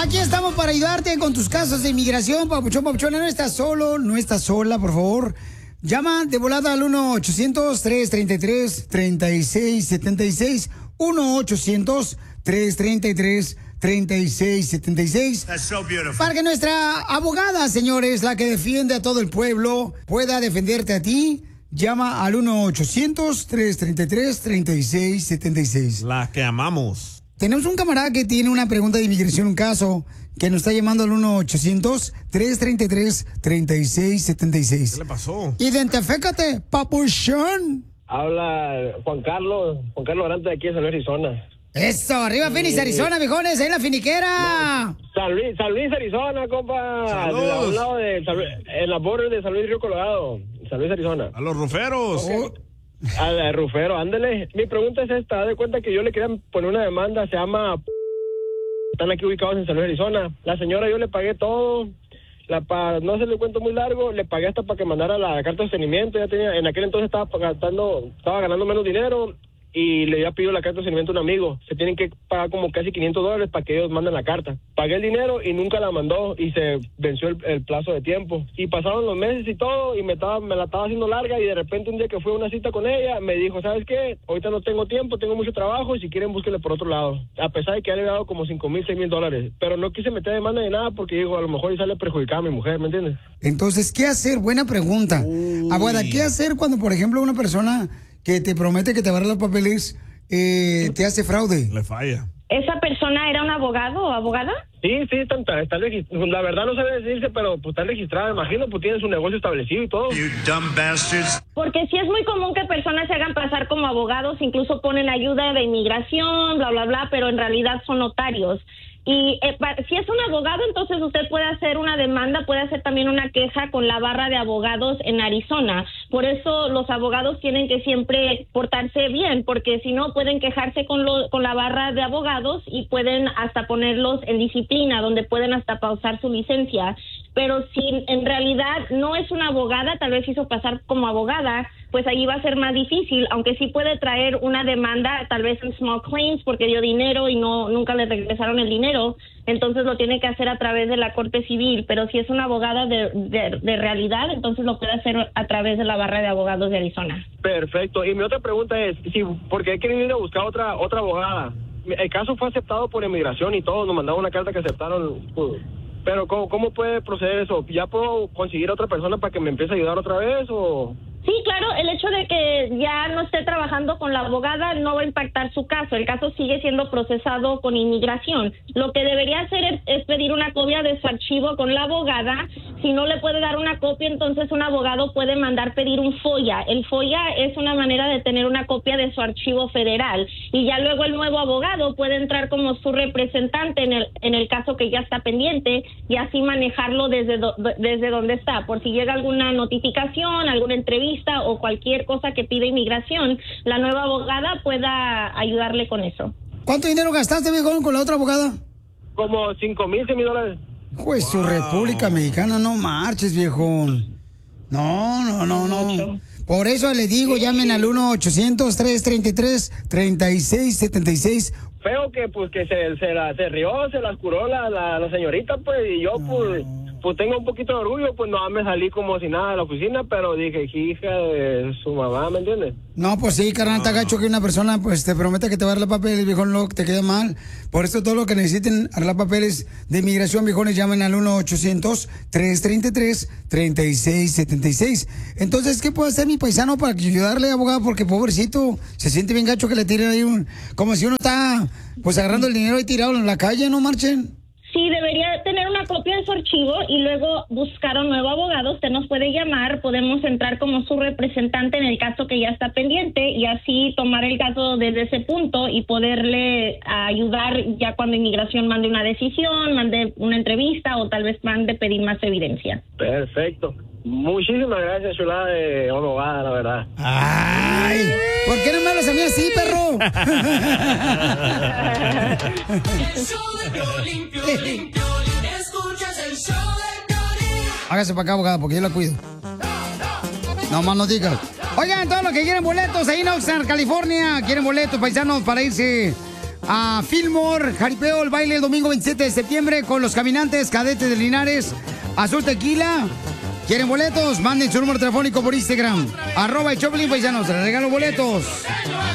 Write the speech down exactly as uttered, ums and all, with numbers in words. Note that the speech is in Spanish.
aquí estamos para ayudarte con tus casos de inmigración, papuchón, papuchona. No estás solo, no estás sola, por favor. Llama de volada al uno ochocientos, tres treinta y tres, treinta y seis setenta y seis. uno ochocientos, tres treinta y tres, treinta y seis setenta y seis. That's so beautiful. Para que nuestra abogada, señores, la que defiende a todo el pueblo, pueda defenderte a ti. Llama al uno ochocientos, tres treinta y tres, treinta y seis setenta y seis. La que amamos. Tenemos un camarada que tiene una pregunta de inmigración, un caso, que nos está llamando al uno ochocientos, tres treinta y tres, treinta y seis setenta y seis. ¿Qué le pasó? Identifícate, papuchón. Habla Juan Carlos, Juan Carlos Arante de aquí de San Luis, Arizona. Eso, arriba Phoenix, Sí. Arizona, viejones, ahí en la finiquera. No, San Luis, San Luis, Arizona, compa. Saludos. De- a un lado de San Luis, en la border de San Luis Río Colorado, San Luis, Arizona. A los ruferos. Oh, Al Rufero, ándele. Mi pregunta es esta, haz de cuenta que yo le quería poner una demanda, se llama... Están aquí ubicados en San Luis, Arizona. La señora yo le pagué todo, la pa... no se le cuento muy largo, le pagué hasta para que mandara la carta de sostenimiento, ya tenía, en aquel entonces estaba gastando, estaba ganando menos dinero y le había pedido la carta de sostenimiento a un amigo. Se tienen que pagar como casi quinientos dólares para que ellos manden la carta. Pagué el dinero y nunca la mandó y se venció el, el plazo de tiempo. Y pasaron los meses y todo y me estaba me la estaba haciendo larga y de repente un día que fui a una cita con ella me dijo, ¿sabes qué? Ahorita no tengo tiempo, tengo mucho trabajo y si quieren búsquenle por otro lado. A pesar de que le había dado como cinco mil, seis mil dólares. Pero no quise meter demanda de nada porque digo, a lo mejor y sale perjudicada a mi mujer, ¿me entiendes? entonces, ¿qué hacer? Buena pregunta. Abogada, ¿qué hacer cuando, por ejemplo, una persona que te promete que te va a dar los papeles eh, te hace fraude? Le falla. ¿Esa persona era un abogado o abogada? Sí, sí, está, está, está registrada. La verdad no sabe decirse, pero pues está registrada, imagino, pues tiene su negocio establecido y todo. You dumb bastards. Porque sí es muy común que personas se hagan pasar como abogados, incluso ponen ayuda de inmigración, bla, bla, bla, pero en realidad son notarios. Y eh, pa- si es un abogado, entonces usted puede hacer una demanda, puede hacer también una queja con la barra de abogados en Arizona. Por eso los abogados tienen que siempre portarse bien, porque si no pueden quejarse con, lo, con la barra de abogados y pueden hasta ponerlos en disciplina, donde pueden hasta pausar su licencia. Pero si en realidad no es una abogada, tal vez hizo pasar como abogada, pues ahí va a ser más difícil, aunque sí puede traer una demanda, tal vez en small claims, porque dio dinero y no nunca le regresaron el dinero, entonces lo tiene que hacer a través de la corte civil, pero si es una abogada de, de, de realidad, entonces lo puede hacer a través de la barra de abogados de Arizona. Perfecto. Y mi otra pregunta es, si, porque hay que ir a buscar otra otra abogada. El caso fue aceptado por inmigración y todo, nos mandaron una carta que aceptaron. Pues, pero ¿cómo, ¿cómo puede proceder eso? ¿Ya puedo conseguir otra persona para que me empiece a ayudar otra vez o...? Sí, claro, el hecho de que ya no esté trabajando con la abogada no va a impactar su caso. El caso sigue siendo procesado con inmigración. Lo que debería hacer es, es pedir una copia de su archivo con la abogada. Si no le puede dar una copia, entonces un abogado puede mandar pedir un FOIA. El FOIA es una manera de tener una copia de su archivo federal. Y ya luego el nuevo abogado puede entrar como su representante en el, en el caso que ya está pendiente y así manejarlo desde, do, desde donde está. Por si llega alguna notificación, alguna entrevista o cualquier cosa que pida inmigración, la nueva abogada pueda ayudarle con eso. ¿Cuánto dinero gastaste, viejón, con la otra abogada? Como cinco mil, seis mil dólares. Pues su República Mexicana, no marches, viejón. No, no, no, no. Por eso le digo, llamen al uno ochocientos, tres treinta y tres, treinta y seis setenta y seis. Feo que pues que se, se, la, se rió, se las curó la, la, la señorita, pues, y yo pues... Pues tengo un poquito de orgullo, pues no me salí como si nada de la oficina, pero dije, hija de su mamá, ¿me entiendes? No, pues sí, carnal, está gacho que una persona pues te promete que te va a arreglar papeles, viejón, lo te queda mal. Por eso todo lo que necesiten arreglar papeles de inmigración, viejones, llamen al uno ochocientos, tres treinta y tres, treinta y seis setenta y seis. Entonces, ¿qué puede hacer mi paisano para ayudarle, abogado? Porque pobrecito, se siente bien gacho que le tiren ahí un... Como si uno está pues agarrando el dinero y tirado en la calle, ¿no marchen? Sí, debería tener una copia de su archivo y luego buscar un nuevo abogado. Usted nos puede llamar, podemos entrar como su representante en el caso que ya está pendiente y así tomar el caso desde ese punto y poderle ayudar ya cuando inmigración mande una decisión, mande una entrevista o tal vez mande pedir más evidencia. Perfecto. Muchísimas gracias, chulada de abogada, la verdad. ¡Ay! ¿Por qué no me hablas a mí así, perro? Hágase para acá, abogada, porque yo la cuido. No más no digas. Oigan, todos los que quieren boletos ahí en Oxnard, California, quieren boletos, paisanos, para irse a Fillmore, Jaripeo, el baile el domingo veintisiete de septiembre con los caminantes cadetes de Linares, Azul Tequila. ¿Quieren boletos? Manden su número telefónico por Instagram. Arroba el Choplin Paisanos. Les regalo boletos.